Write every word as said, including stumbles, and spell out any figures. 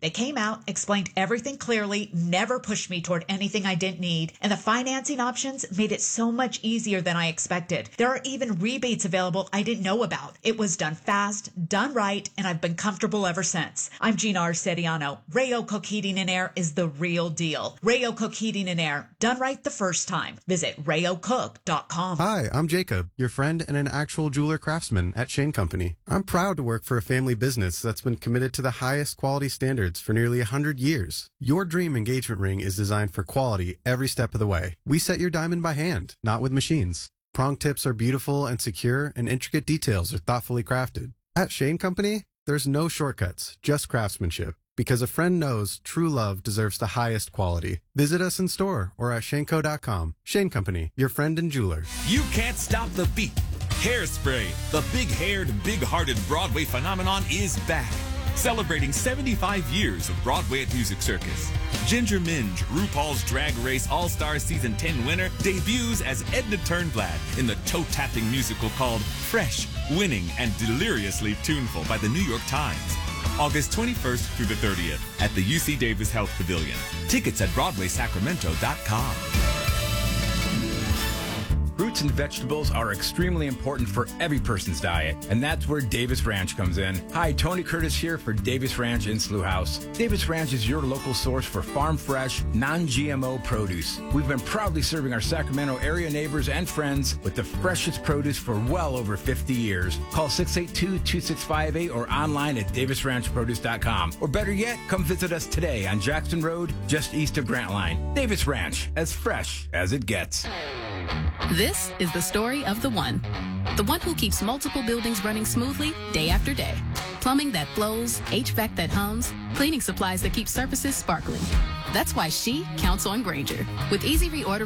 They came out, explained everything clearly, never pushed me toward anything I didn't need, and the financing options made it so much easier than I expected. There are even rebates available I didn't know about. It was done fast, done right, and I've been comfortable ever since. I'm Gina Arcediano. Rayo Cook Heating and Air is the real deal. Rayo Cook Heating and Air, done right the first time. Visit rayo cook dot com. Hi, I'm Jacob, your friend and an actual jeweler craftsman at Shane Company. I'm proud to work for a family business that's been committed to the highest quality standards for nearly one hundred years. Your dream engagement ring is designed for quality every step of the way. We set your diamond by hand, not with machines. Prong tips are beautiful and secure, and intricate details are thoughtfully crafted. At Shane Company, there's no shortcuts, just craftsmanship. Because a friend knows true love deserves the highest quality. Visit us in store or at shaneco dot com. Shane Company, your friend and jeweler. You can't stop the beat. Hairspray, the big-haired, big-hearted Broadway phenomenon, is back. Celebrating seventy-five years of Broadway at Music Circus. Ginger Minge, RuPaul's Drag Race All-Star Season ten winner, debuts as Edna Turnblad in the toe-tapping musical called Fresh, Winning, and Deliriously Tuneful by the New York Times. August twenty-first through the thirtieth at the U C Davis Health Pavilion. Tickets at broadway sacramento dot com. Fruits and vegetables are extremely important for every person's diet, and that's where Davis Ranch comes in. Hi, Tony Curtis here for Davis Ranch in Slough House. Davis Ranch is your local source for farm fresh, non-G M O produce. We've been proudly serving our Sacramento area neighbors and friends with the freshest produce for well over fifty years. Call six eight two, two six five eight or online at davis ranch produce dot com. Or better yet, come visit us today on Jackson Road, just east of Grantline. Davis Ranch, as fresh as it gets. This is the story of the one. The one who keeps multiple buildings running smoothly day after day. Plumbing that flows, H V A C that hums, cleaning supplies that keep surfaces sparkling. That's why she counts on Grainger. With easy reordering